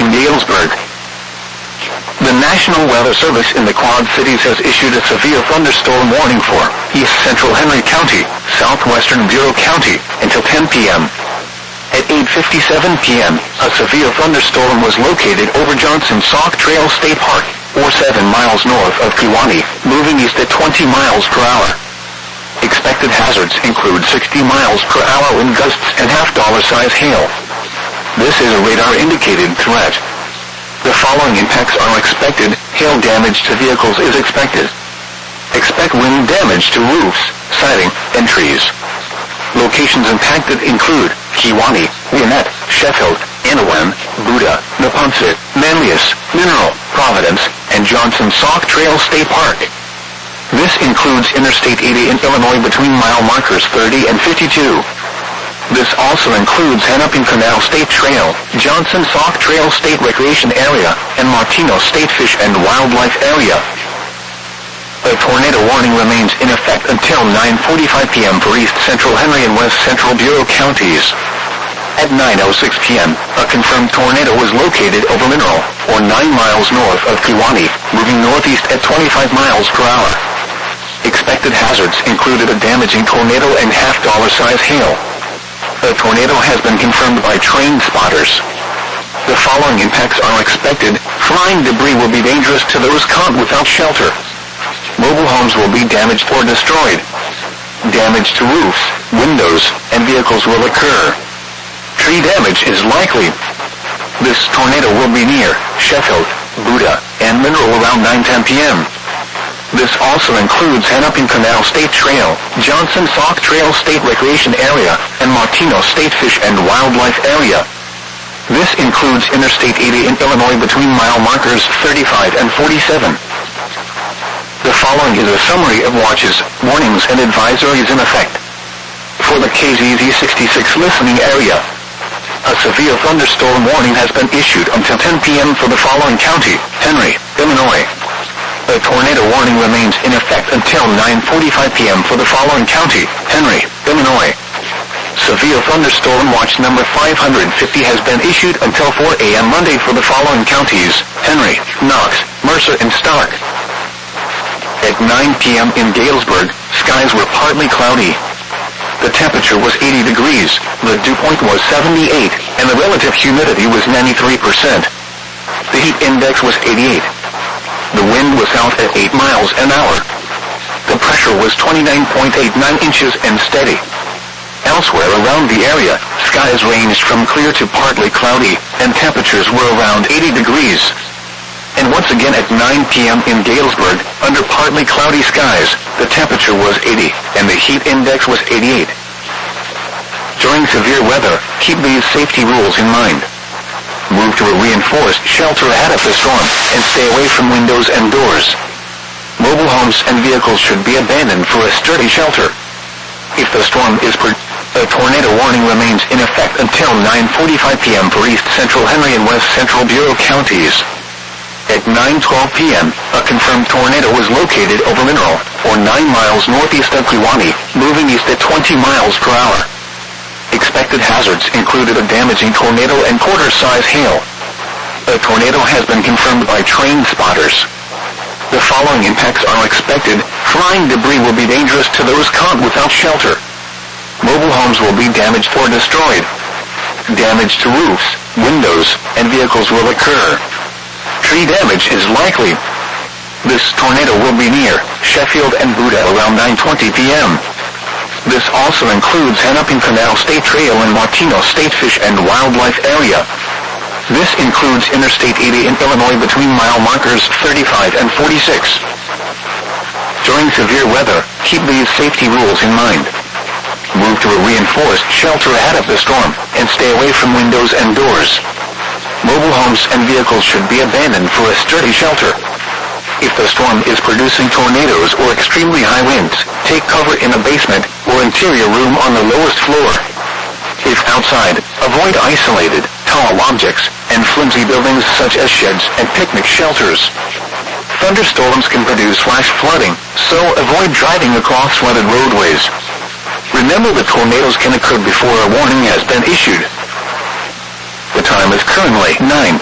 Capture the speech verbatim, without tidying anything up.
in Galesburg. The National Weather Service in the Quad Cities has issued a severe thunderstorm warning for East Central Henry County, Southwestern Bureau County, until ten p m At eight fifty-seven p m, a severe thunderstorm was located over Johnson Sauk Trail State Park, or seven miles north of Kewaunee, moving east at twenty miles per hour. Expected hazards include sixty miles per hour wind gusts and half-dollar size hail. This is a radar-indicated threat. The following impacts are expected. Hail damage to vehicles is expected. Expect wind damage to roofs, siding, and trees. Locations impacted include Kewaunee, Gwinnett, Sheffield, Anawan, Buda, Neponset, Manlius, Mineral, Providence, and Johnson Sauk Trail State Park. This includes Interstate eighty in Illinois between mile markers thirty and fifty-two. This also includes Hennepin Canal State Trail, Johnson Sauk Trail State Recreation Area, and Martino State Fish and Wildlife Area. A tornado warning remains in effect until nine forty-five p m for East Central Henry and West Central Bureau counties. At nine oh six p m, a confirmed tornado was located over Mineral, or nine miles north of Kewaunee, moving northeast at twenty-five miles per hour. Expected hazards included a damaging tornado and half-dollar size hail. A tornado has been confirmed by train spotters. The following impacts are expected. Flying debris will be dangerous to those caught without shelter. Mobile homes will be damaged or destroyed. Damage to roofs, windows, and vehicles will occur. Tree damage is likely. This tornado will be near Sheffield, Buda, and Mineral around nine ten p m This also includes Hennepin Canal State Trail, Johnson Sauk Trail State Recreation Area, and Martino State Fish and Wildlife Area. This includes Interstate eighty in Illinois between mile markers thirty-five and forty-seven. The following is a summary of watches, warnings, and advisories in effect. For the K Z Z sixty-six listening area, a severe thunderstorm warning has been issued until ten p m for the following county: Henry, Illinois. A tornado warning remains in effect until nine forty-five p m for the following county: Henry, Illinois. Severe thunderstorm watch number five hundred fifty has been issued until four a m Monday for the following counties: Henry, Knox, Mercer, and Stark. At nine p m in Galesburg, skies were partly cloudy. The temperature was eighty degrees, the dew point was seventy-eight, and the relative humidity was ninety-three percent. The heat index was eighty-eight. The wind was out at eight miles an hour. The pressure was twenty-nine point eight nine inches and steady. Elsewhere around the area, skies ranged from clear to partly cloudy, and temperatures were around eighty degrees. And once again at nine p m in Galesburg, under partly cloudy skies, the temperature was eighty, and the heat index was eighty-eight. During severe weather, keep these safety rules in mind. Move to a reinforced shelter ahead of the storm, and stay away from windows and doors. Mobile homes and vehicles should be abandoned for a sturdy shelter. If the storm is per- a tornado warning remains in effect until nine forty-five p m for East Central Henry and West Central Bureau counties. At nine twelve p m, a confirmed tornado was located over Mineral, or nine miles northeast of Kewaunee, moving east at twenty miles per hour. Expected hazards included a damaging tornado and quarter-size hail. A tornado has been confirmed by train spotters. The following impacts are expected. Flying debris will be dangerous to those caught without shelter. Mobile homes will be damaged or destroyed. Damage to roofs, windows, and vehicles will occur. Tree damage is likely. This tornado will be near Sheffield and Buda around nine twenty p m This also includes Hennepin Canal State Trail and Martino State Fish and Wildlife Area. This includes Interstate eighty in Illinois between mile markers thirty-five and forty-six. During severe weather, keep these safety rules in mind. Move to a reinforced shelter ahead of the storm, and stay away from windows and doors. Mobile homes and vehicles should be abandoned for a sturdy shelter. If the storm is producing tornadoes or extremely high winds, take cover in a basement or interior room on the lowest floor. If outside, avoid isolated, tall objects, and flimsy buildings such as sheds and picnic shelters. Thunderstorms can produce flash flooding, so avoid driving across flooded roadways. Remember that tornadoes can occur before a warning has been issued. The time is currently nine